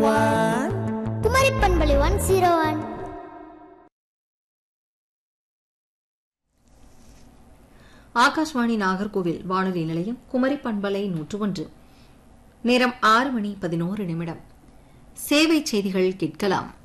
101. குமரி பண்பலை 101. ஆகாஷ்வாணி நாகர்கோவில் வானொலி நிலையம் குமரி பண்பலை 101. நேரம் 6:11. சேவை செய்திகள் கேட்கலாம்.